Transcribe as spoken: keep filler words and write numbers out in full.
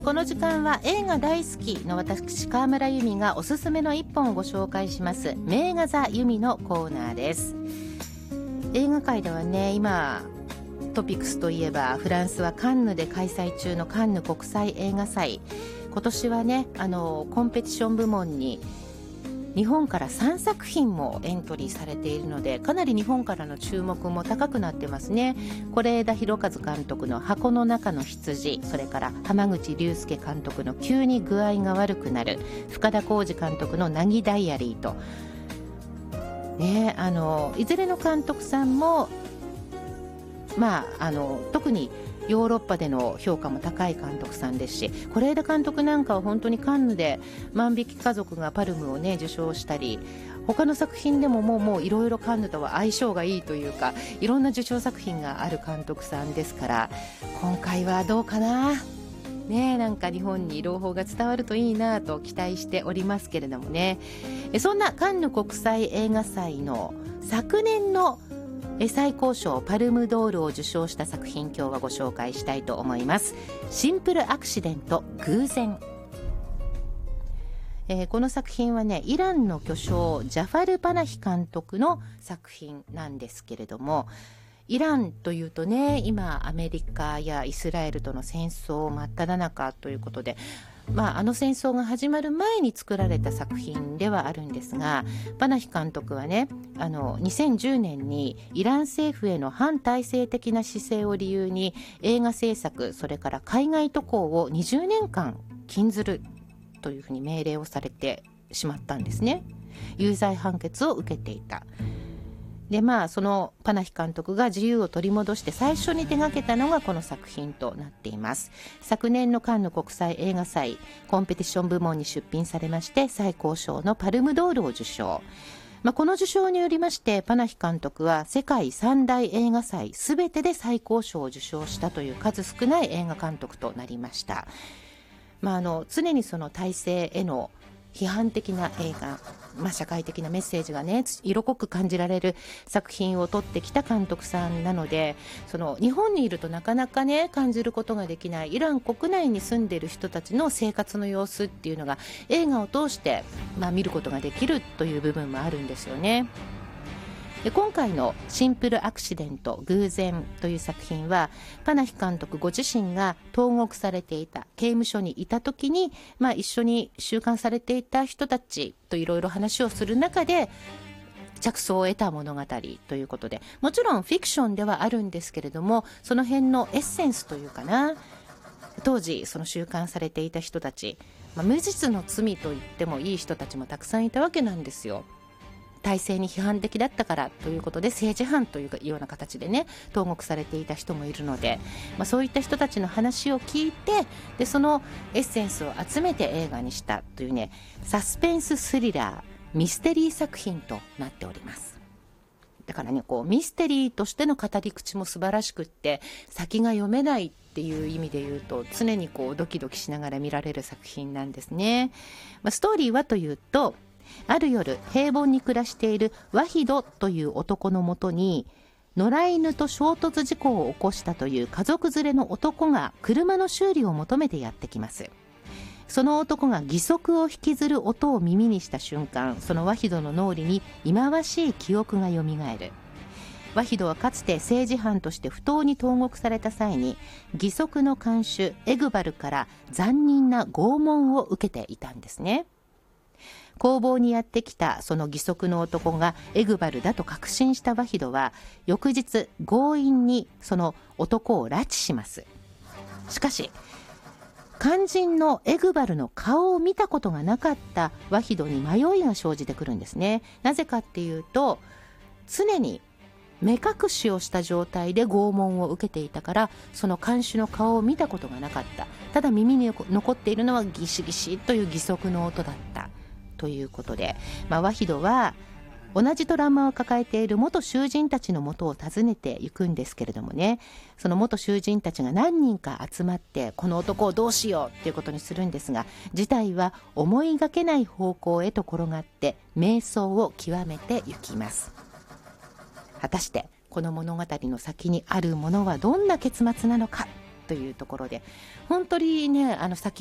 この時間は映画大好きの私川村由美がおすすめの一本をご紹介します名画座由美のコーナーです。映画界ではね、今トピックスといえばフランスはカンヌで開催中のカンヌ国際映画祭、今年はねあのコンペティション部門に日本からさんさく品もエントリーされているので、かなり日本からの注目も高くなってますね。是枝裕和監督の箱の中の羊、それから濱口竜介監督の急に具合が悪くなる、深田浩二監督の凪ダイアリーと、ね、あのいずれの監督さんも、まあ、あの特にヨーロッパでの評価も高い監督さんですし、是枝監督なんかは本当にカンヌで万引き家族がパルムをね受賞したり、他の作品でももうもういろいろカンヌとは相性がいいというか、いろんな受賞作品がある監督さんですから、今回はどうかなね、なんか日本に朗報が伝わるといいなと期待しておりますけれどもね。そんなカンヌ国際映画祭の昨年の最高賞パルムドールを受賞した作品、今日はご紹介したいと思います。シンプルアクシデント偶然、えー、この作品はねイランの巨匠ジャファル・パナヒ監督の作品なんですけれども、イランというとね今アメリカやイスラエルとの戦争真っ只中ということで、まあ、あの戦争が始まる前に作られた作品ではあるんですが、パナヒ監督はねあのにせんじゅうねんにイラン政府への反体制的な姿勢を理由に映画制作、それから海外渡航をにじゅうねんかん禁ずるというふうに命令をされてしまったんですね。有罪判決を受けていた。でまあ、そのパナヒ監督が自由を取り戻して最初に手掛けたのがこの作品となっています。昨年のカンヌ国際映画祭コンペティション部門に出品されまして、最高賞のパルムドールを受賞。まあ、この受賞によりましてパナヒ監督は世界三大映画祭すべてで最高賞を受賞したという数少ない映画監督となりました。まあ、あの常にその体制への批判的な映画、まあ、社会的なメッセージがね色濃く感じられる作品を撮ってきた監督さんなので、その日本にいるとなかなかね感じることができないイラン国内に住んでいる人たちの生活の様子っていうのが映画を通して、まあ、見ることができるという部分もあるんですよね。で今回のシンプルアクシデント偶然という作品は、パナヒ監督ご自身が投獄されていた刑務所にいた時に、まあ、一緒に収監されていた人たちといろいろ話をする中で着想を得た物語ということで、もちろんフィクションではあるんですけれども、その辺のエッセンスというかな、当時その収監されていた人たち、まあ、無実の罪と言ってもいい人たちもたくさんいたわけなんですよ。体制に批判的だったからということで政治犯というような形でね投獄されていた人もいるので、まあ、そういった人たちの話を聞いて、でそのエッセンスを集めて映画にしたというねサスペンススリラーミステリー作品となっております。だからねこうミステリーとしての語り口も素晴らしくって、先が読めないっていう意味で言うと常にこうドキドキしながら見られる作品なんですね。まあ、ストーリーはというと、ある夜平凡に暮らしているワヒドという男のもとに野良犬と衝突事故を起こしたという家族連れの男が車の修理を求めてやってきます。その男が義足を引きずる音を耳にした瞬間、そのワヒドの脳裏に忌まわしい記憶がよみがえる。ワヒドはかつて政治犯として不当に投獄された際に義足の看守エグバルから残忍な拷問を受けていたんですね。工房にやってきたその義足の男がエグバルだと確信したワヒドは翌日強引にその男を拉致します。しかし肝心のエグバルの顔を見たことがなかったワヒドに迷いが生じてくるんですね。なぜかっていうと、常に目隠しをした状態で拷問を受けていたから、その看守の顔を見たことがなかった。ただ耳に残っているのはギシギシという義足の音だったということで、まあ、ワヒドは同じトラウマを抱えている元囚人たちの元を訪ねていくんですけれどもね、その元囚人たちが何人か集まってこの男をどうしようということにするんですが、事態は思いがけない方向へと転がって迷走を極めていきます。果たしてこの物語の先にあるものはどんな結末なのかというところで、本当にねあの先